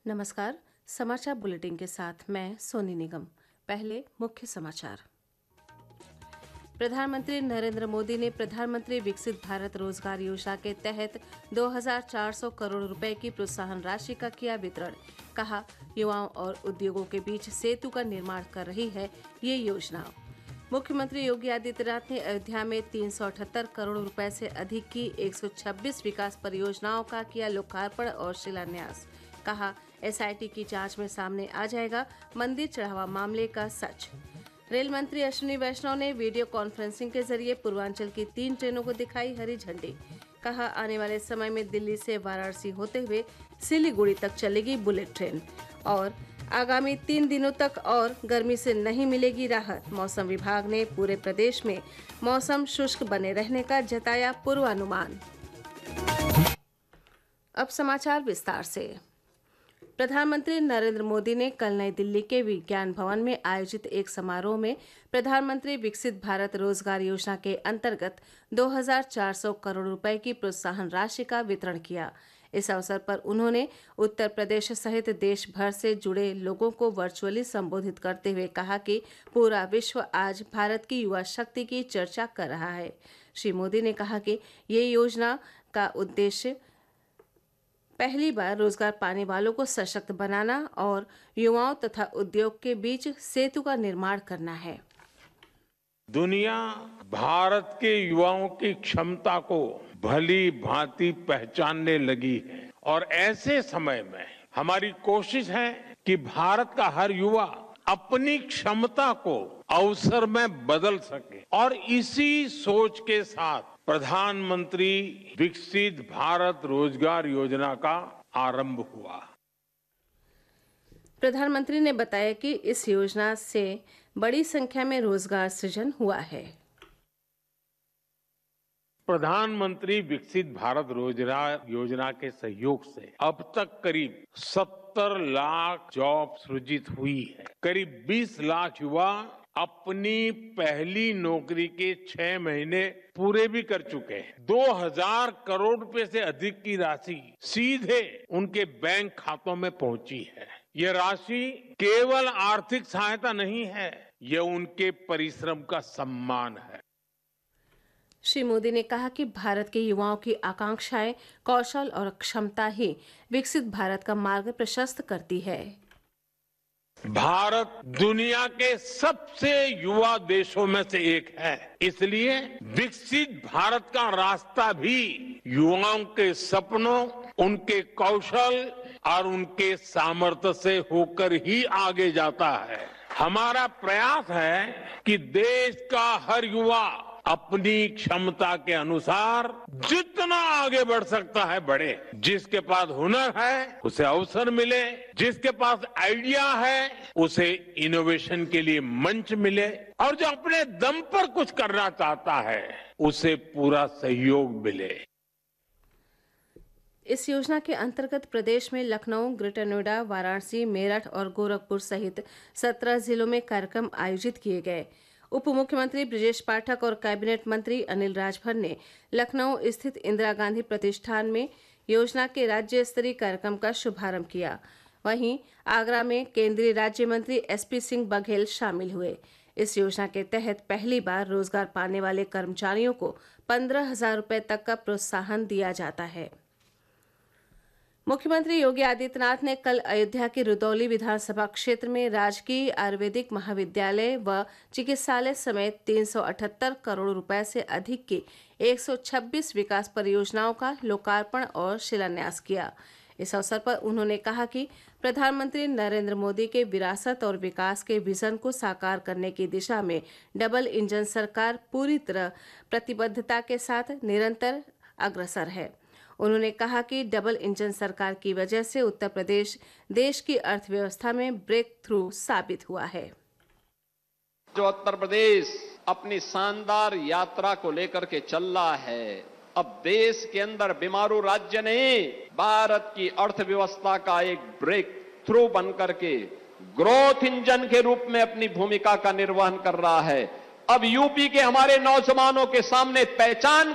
नमस्कार। समाचार बुलेटिन के साथ मैं सोनी निगम। पहले मुख्य समाचार। प्रधानमंत्री नरेंद्र मोदी ने प्रधानमंत्री विकसित भारत रोजगार योजना के तहत 2400 करोड़ रुपए की प्रोत्साहन राशि का किया वितरण। कहा, युवाओं और उद्योगों के बीच सेतु का निर्माण कर रही है ये योजना। मुख्यमंत्री योगी आदित्यनाथ ने अयोध्या में 378 करोड़ रुपए से अधिक की 126 विकास परियोजनाओं का किया लोकार्पण और शिलान्यास। कहा, एसआईटी की जांच में सामने आ जाएगा मंदिर चढ़ावा मामले का सच। रेल मंत्री अश्विनी वैष्णव ने वीडियो कॉन्फ्रेंसिंग के जरिए पूर्वांचल की 3 ट्रेनों को दिखाई हरी झंडी। कहा, आने वाले समय में दिल्ली से वाराणसी होते हुए सिलीगुड़ी तक चलेगी बुलेट ट्रेन और आगामी 3 दिनों तक और गर्मी से नहीं मिलेगी राहत। मौसम विभाग ने पूरे प्रदेश में मौसम शुष्क बने रहने का जताया पूर्वानुमान। अब समाचार विस्तार से। प्रधानमंत्री नरेंद्र मोदी ने कल नई दिल्ली के विज्ञान भवन में आयोजित एक समारोह में प्रधानमंत्री विकसित भारत रोजगार योजना के अंतर्गत 2400 करोड़ रुपए की प्रोत्साहन राशि का वितरण किया। इस अवसर पर उन्होंने उत्तर प्रदेश सहित देश भर से जुड़े लोगों को वर्चुअली संबोधित करते हुए कहा कि पूरा विश्व आज भारत की युवा शक्ति की चर्चा कर रहा है। श्री मोदी ने कहा कि ये योजना का उद्देश्य पहली बार रोजगार पाने वालों को सशक्त बनाना और युवाओं तथा उद्योग के बीच सेतु का निर्माण करना है। दुनिया भारत के युवाओं की क्षमता को भली भांति पहचानने लगी है और ऐसे समय में हमारी कोशिश है कि भारत का हर युवा अपनी क्षमता को अवसर में बदल सके और इसी सोच के साथ प्रधानमंत्री विकसित भारत रोजगार योजना का आरंभ हुआ। प्रधानमंत्री ने बताया कि इस योजना से बड़ी संख्या में रोजगार सृजन हुआ है। प्रधानमंत्री विकसित भारत रोजगार योजना के सहयोग से अब तक करीब 70 लाख जॉब सृजित हुई है। करीब 20 लाख युवा अपनी पहली नौकरी के 6 महीने पूरे भी कर चुके हैं। 2000 करोड़ रुपए से अधिक की राशि सीधे उनके बैंक खातों में पहुंची है। यह राशि केवल आर्थिक सहायता नहीं है, यह उनके परिश्रम का सम्मान है। श्री मोदी ने कहा कि भारत के युवाओं की आकांक्षाएं, कौशल और क्षमता ही विकसित भारत का मार्ग प्रशस्त करती है। भारत दुनिया के सबसे युवा देशों में से एक है, इसलिए विकसित भारत का रास्ता भी युवाओं के सपनों, उनके कौशल और उनके सामर्थ्य से होकर ही आगे जाता है। हमारा प्रयास है कि देश का हर युवा अपनी क्षमता के अनुसार जितना आगे बढ़ सकता है बढ़े। जिसके पास हुनर है उसे अवसर मिले, जिसके पास आइडिया है उसे इनोवेशन के लिए मंच मिले और जो अपने दम पर कुछ करना चाहता है उसे पूरा सहयोग मिले। इस योजना के अंतर्गत प्रदेश में लखनऊ, ग्रेटर नोएडा, वाराणसी, मेरठ और गोरखपुर सहित 17 जिलों में कार्यक्रम आयोजित किए गए। उप मुख्यमंत्री ब्रजेश पाठक और कैबिनेट मंत्री अनिल राजभर ने लखनऊ स्थित इंदिरा गांधी प्रतिष्ठान में योजना के राज्य स्तरीय कार्यक्रम का शुभारंभ किया। वहीं आगरा में केंद्रीय राज्य मंत्री एसपी सिंह बघेल शामिल हुए। इस योजना के तहत पहली बार रोजगार पाने वाले कर्मचारियों को 15,000 रुपये तक का प्रोत्साहन दिया जाता है। मुख्यमंत्री योगी आदित्यनाथ ने कल अयोध्या के रुदौली विधानसभा क्षेत्र में राजकीय आयुर्वेदिक महाविद्यालय व चिकित्सालय समेत 378 करोड़ रुपए से अधिक की 126 विकास परियोजनाओं का लोकार्पण और शिलान्यास किया। इस अवसर पर उन्होंने कहा कि प्रधानमंत्री नरेंद्र मोदी के विरासत और विकास के विजन को साकार करने की दिशा में डबल इंजन सरकार पूरी तरह प्रतिबद्धता के साथ निरंतर अग्रसर है। उन्होंने कहा कि डबल इंजन सरकार की वजह से उत्तर प्रदेश देश की अर्थव्यवस्था में ब्रेक थ्रू साबित हुआ है। जो उत्तर प्रदेश अपनी शानदार यात्रा को लेकर के चल रहा है, अब देश के अंदर बीमारू राज्य नहीं, भारत की अर्थव्यवस्था का एक ब्रेक थ्रू बनकर के ग्रोथ इंजन के रूप में अपनी भूमिका का निर्वहन कर रहा है। अब यूपी के हमारे नौजवानों के सामने पहचान